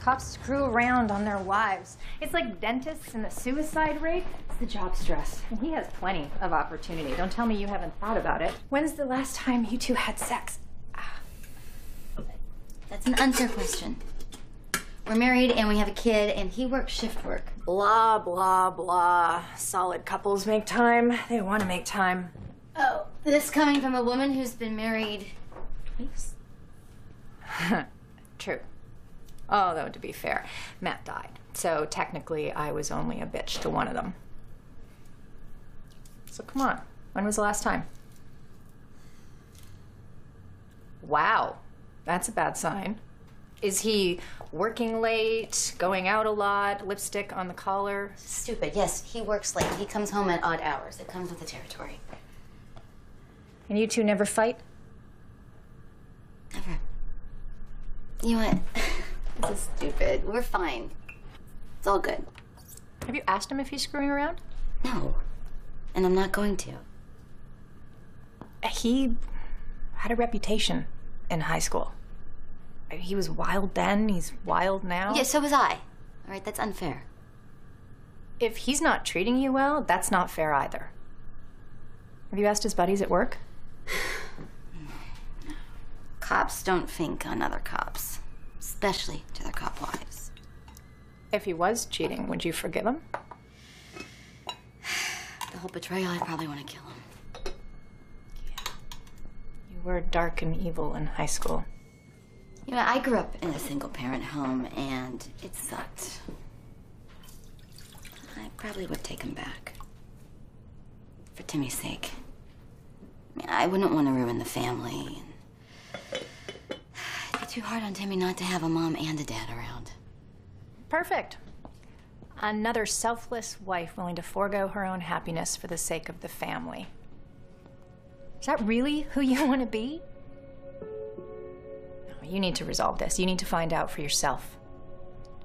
cops screw around on their wives. It's like dentists and the suicide rate. It's the job stress. And he has plenty of opportunity. Don't tell me you haven't thought about it. When's the last time you two had sex? That's an unfair question. We're married and we have a kid and he works shift work. Blah, blah, blah. Solid couples make time. They want to make time. Oh, this coming from a woman who's been married twice? True. Although, to be fair, Matt died. So technically, I was only a bitch to one of them. So come on. When was the last time? Wow. That's a bad sign. Is he working late, going out a lot, lipstick on the collar? Stupid. Yes, he works late. He comes home at odd hours. It comes with the territory. And you two never fight? Never. You know what? This is stupid. We're fine. It's all good. Have you asked him if he's screwing around? No. And I'm not going to. He had a reputation in high school. He was wild then, he's wild now. Yeah, so was I. All right, that's unfair. If he's not treating you well, that's not fair either. Have you asked his buddies at work? Cops don't think on other cops, especially to their cop wives. If he was cheating, would you forgive him? The whole betrayal, I'd probably want to kill him. Yeah. You were dark and evil in high school. You know, I grew up in a single-parent home, and it sucked. I probably would take him back. For Timmy's sake. I mean, I wouldn't want to ruin the family. It'd be too hard on Timmy not to have a mom and a dad around. Perfect. Another selfless wife willing to forego her own happiness for the sake of the family. Is that really who you want to be? You need to resolve this. You need to find out for yourself.